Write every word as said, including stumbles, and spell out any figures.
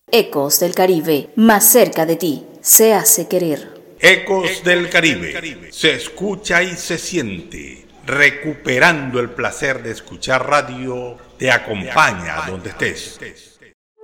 Ecos del Caribe, más cerca de ti, se hace querer. Ecos del Caribe, se escucha y se siente. Recuperando el placer de escuchar radio, te acompaña donde estés.